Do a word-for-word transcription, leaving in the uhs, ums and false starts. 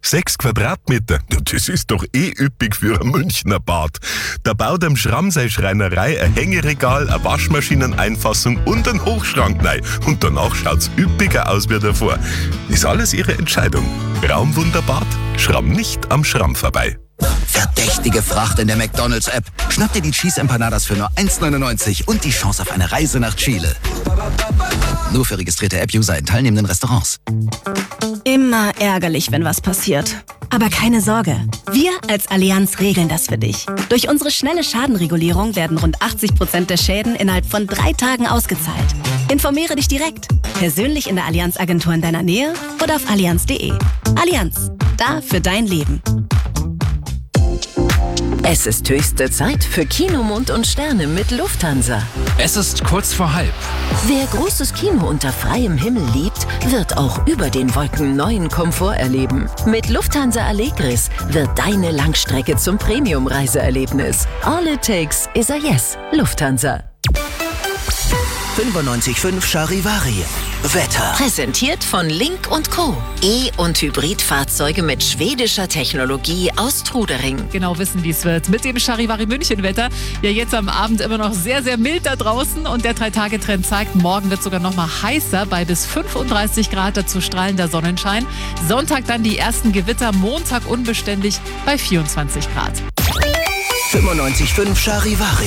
Sechs Quadratmeter, ja, das ist doch eh üppig für ein Münchner Bad. Da baut am Schramm seine Schreinerei ein Hängeregal, eine Waschmaschineneinfassung und einen Hochschrank rein. Und danach schaut's üppiger aus wie davor. Ist alles ihre Entscheidung. Raumwunderbad? Schramm nicht am Schramm vorbei. Verdächtige Fracht in der McDonald's-App. Schnapp dir die Cheese Empanadas für nur eins neunundneunzig und die Chance auf eine Reise nach Chile. Nur für registrierte App-User in teilnehmenden Restaurants. Immer ärgerlich, wenn was passiert. Aber keine Sorge, wir als Allianz regeln das für dich. Durch unsere schnelle Schadenregulierung werden rund achtzig Prozent der Schäden innerhalb von drei Tagen ausgezahlt. Informiere dich direkt, persönlich in der Allianz-Agentur in deiner Nähe oder auf allianz punkt de. Allianz, da für dein Leben. Es ist höchste Zeit für Kino, Mond und Sterne mit Lufthansa. Es ist kurz vor halb. Wer großes Kino unter freiem Himmel liebt, wird auch über den Wolken neuen Komfort erleben. Mit Lufthansa Allegris wird deine Langstrecke zum Premium-Reiseerlebnis. All it takes is a yes. Lufthansa. fünfundneunzig Komma fünf Charivari. Wetter. Präsentiert von Link und Co. E- und Hybridfahrzeuge mit schwedischer Technologie aus Trudering. Genau wissen, wie es wird. Mit dem Charivari München Wetter. Ja, jetzt am Abend immer noch sehr, sehr mild da draußen. Und der Drei-Tage-Trend zeigt, morgen wird sogar noch mal heißer bei bis fünfunddreißig Grad, dazu strahlender Sonnenschein. Sonntag dann die ersten Gewitter, Montag unbeständig bei vierundzwanzig Grad. fünfundneunzig Komma fünf Charivari.